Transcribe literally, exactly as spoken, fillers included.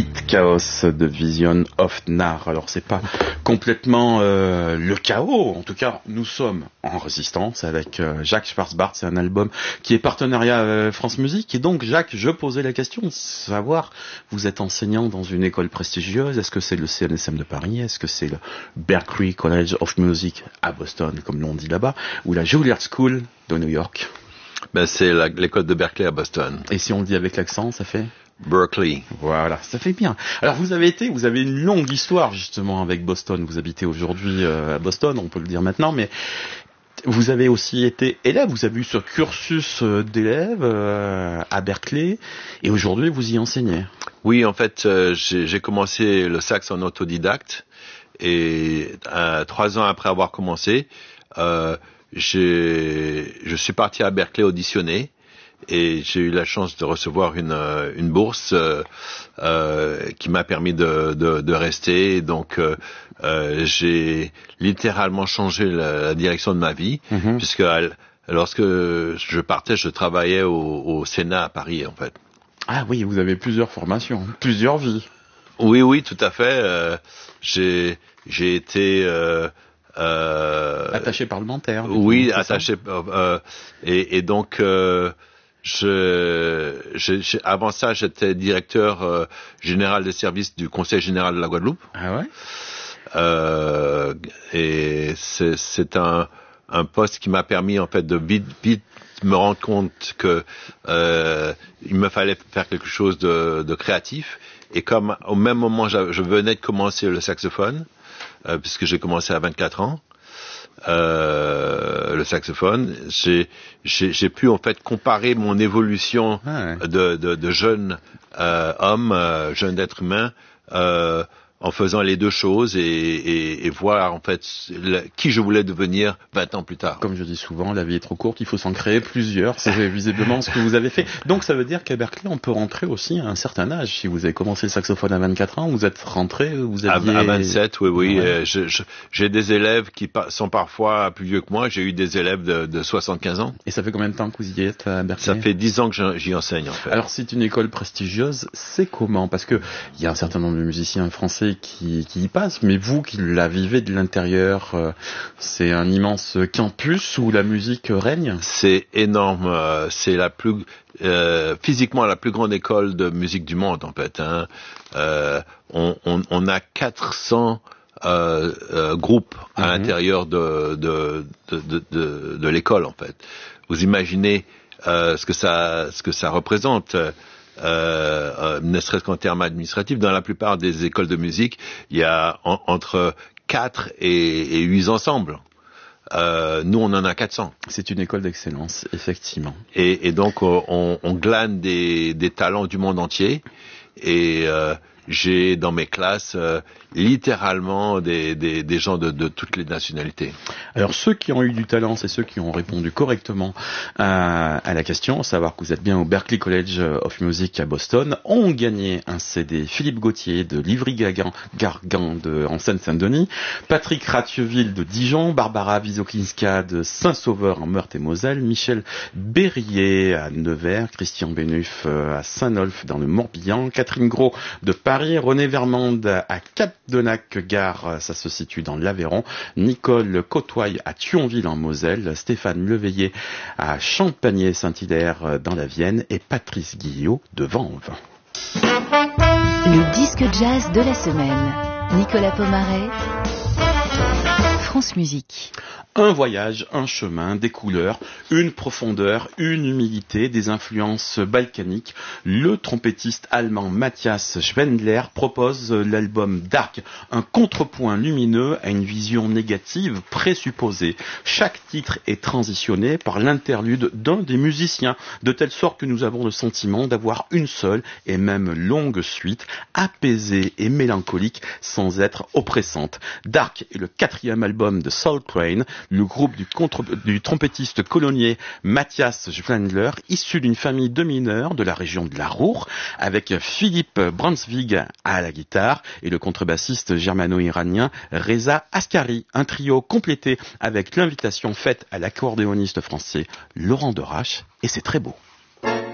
It Chaos de Vision of Nar. Alors c'est pas complètement euh, le chaos, en tout cas nous sommes en résistance avec euh, Jacques Schwarzbart. C'est un album qui est partenariat euh, France Musique. Et donc Jacques, je posais la question de savoir, vous êtes enseignant dans une école prestigieuse, est-ce que c'est le C N S M de Paris, est-ce que c'est le Berklee College of Music à Boston comme l'on dit là-bas, ou la Juilliard School de New York? Ben c'est la, l'école de Berkeley à Boston. Et si on le dit avec l'accent, ça fait Berkeley. Voilà, ça fait bien. Alors vous avez été, vous avez une longue histoire justement avec Boston. Vous habitez aujourd'hui euh, à Boston, on peut le dire maintenant, mais vous avez aussi été élève. Vous avez eu ce cursus euh, d'élève euh, à Berkeley, et aujourd'hui vous y enseignez. Oui, en fait, euh, j'ai, j'ai commencé le sax en autodidacte, et euh, trois ans après avoir commencé, euh, j'ai, je suis parti à Berkeley auditionner. Et j'ai eu la chance de recevoir une, une bourse euh, euh, qui m'a permis de, de, de rester. Donc, euh, euh, j'ai littéralement changé la, la direction de ma vie, mm-hmm. puisque lorsque je partais, je travaillais au, au Sénat à Paris, en fait. Ah oui, vous avez plusieurs formations, plusieurs vies. Oui, oui, tout à fait. Euh, j'ai, j'ai été... Euh, euh, attaché parlementaire. Oui, attaché... Euh, et, et donc... Euh, Je, je, je, avant ça, j'étais directeur euh, général des services du Conseil général de la Guadeloupe. Ah ouais. Euh, et c'est, c'est un, un poste qui m'a permis en fait de vite, vite me rendre compte que euh, il me fallait faire quelque chose de, de créatif. Et comme au même moment, je venais de commencer le saxophone, euh, puisque j'ai commencé à vingt-quatre ans. Euh, le saxophone, j'ai, j'ai, j'ai pu en fait comparer mon évolution ah ouais. de, de, de jeune euh, homme, euh, jeune être humain, euh, en faisant les deux choses et, et, et voir en fait le, qui je voulais devenir vingt ans plus tard. Comme je dis souvent, la vie est trop courte, il faut s'en créer plusieurs. C'est visiblement ce que vous avez fait. Donc ça veut dire qu'à Berkeley, on peut rentrer aussi à un certain âge. Si vous avez commencé le saxophone à vingt-quatre ans, vous êtes rentré, vous aviez... À, à vingt-sept, oui, oui. Ouais. Euh, je, je, j'ai des élèves qui sont parfois plus vieux que moi. J'ai eu des élèves de, de soixante-quinze ans. Et ça fait combien de temps que vous y êtes à Berkeley? Ça fait dix ans que j'y enseigne, en fait. Alors c'est une école prestigieuse, c'est comment? Parce que il y a un certain nombre de musiciens français Qui, qui y passe, mais vous qui la vivez de l'intérieur, euh, c'est un immense campus où la musique règne. C'est énorme, euh, c'est la plus euh, physiquement la plus grande école de musique du monde en fait. Hein. Euh, on, on, on a quatre cents euh, euh, groupes à mm-hmm. l'intérieur de de, de, de, de de l'école en fait. Vous imaginez euh, ce que ça ce que ça représente. Euh, euh, ne serait-ce qu'en termes administratifs, dans la plupart des écoles de musique, il y a en, entre quatre et, et huit ensembles. Euh, nous, on en a quatre cents. C'est une école d'excellence, effectivement. Et, et donc, on, on glane des, des talents du monde entier. Et euh, j'ai dans mes classes euh, littéralement des, des, des gens de, de toutes les nationalités. Alors ceux qui ont eu du talent, c'est ceux qui ont répondu correctement à, à la question, à savoir que vous êtes bien au Berklee College of Music à Boston, ont gagné un C D Philippe Gauthier de Livry-Gargan de en Seine-Saint-Denis, Patrick Rathieville de Dijon, Barbara Wisokinska de Saint-Sauveur en Meurthe-et-Moselle, Michel Berrier à Nevers, Christian Bénuff à Saint-Nolf dans le Morbihan, Catherine Gros de Paris, René Vermande à Cap-Denac-Gare, ça se situe dans l'Aveyron, Nicole Côtoy à Thionville en Moselle, Stéphane Leveillé à Champagné-Saint-Hilaire dans la Vienne et Patrice Guillot de Vanves. Le disque jazz de la semaine. Nicolas Pomaret, France Musique. Un voyage, un chemin, des couleurs, une profondeur, une humilité, des influences balkaniques. Le trompettiste allemand Matthias Schwendler propose l'album Dark, un contrepoint lumineux à une vision négative présupposée. Chaque titre est transitionné par l'interlude d'un des musiciens, de telle sorte que nous avons le sentiment d'avoir une seule et même longue suite, apaisée et mélancolique sans être oppressante. Dark est le quatrième album de Soul Train, le groupe du, contre, du trompettiste colonier Matthias Schwendler, issu d'une famille de mineurs de la région de la Ruhr, avec Philippe Brunswig à la guitare et le contrebassiste germano-iranien Reza Askari. Un trio complété avec l'invitation faite à l'accordéoniste français Laurent Derache, et c'est très beau.